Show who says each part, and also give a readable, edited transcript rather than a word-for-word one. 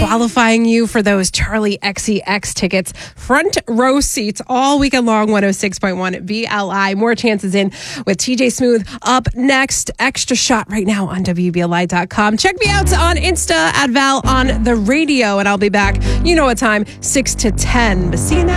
Speaker 1: qualifying you for those Charlie XCX tickets. Front row seats all weekend long, 106.1 BLI. More chances in with TJ Smooth up next. Extra shot right now on WBLI.com. Check me out on Insta at Val on the radio, and I'll be back. You know what time, 6 to 10. But see you now.